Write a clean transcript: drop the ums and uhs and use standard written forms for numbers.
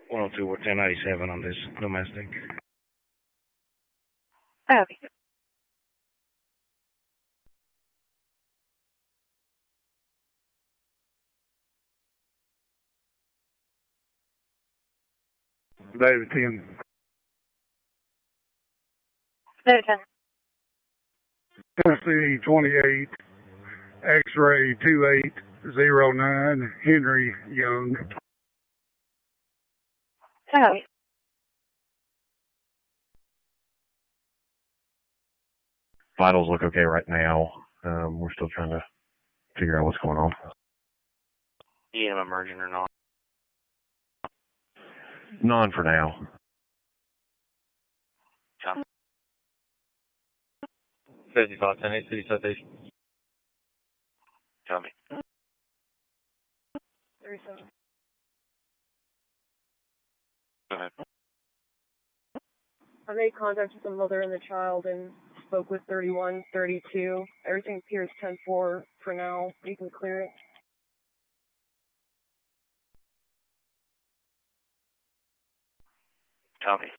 102 or 1097 on this domestic. Okay. David 10. David 10. Tennessee 28, X-ray 2809, Henry Young. Okay. Vitals look okay right now. We're still trying to figure out what's going on. EM emergent or not? None for now. Copy. 55, 10-8, city citation. Copy. 37. Go ahead. I made contact with the mother and the child and spoke with 31, 32. Everything appears 10-4 for now. You can clear it. Copy.